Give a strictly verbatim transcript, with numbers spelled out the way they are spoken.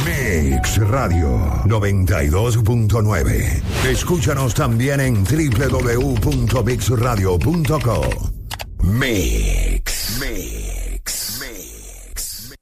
Mix Radio noventa y dos punto nueve. Escúchanos también en doble u doble u doble u punto mix radio punto co. Mix. Mix.